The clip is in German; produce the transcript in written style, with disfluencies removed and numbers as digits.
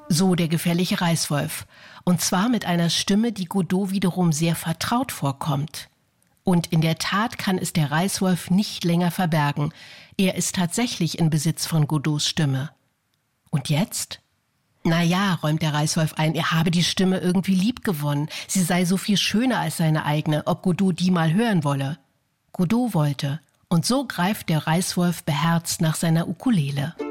So der gefährliche Reißwolf. Und zwar mit einer Stimme, die Godot wiederum sehr vertraut vorkommt. Und in der Tat kann es der Reißwolf nicht länger verbergen. Er ist tatsächlich in Besitz von Godots Stimme. Und jetzt? Naja, räumt der Reißwolf ein, er habe die Stimme irgendwie lieb gewonnen. Sie sei so viel schöner als seine eigene, ob Godot die mal hören wolle. Godot wollte. Und so greift der Reißwolf beherzt nach seiner Ukulele.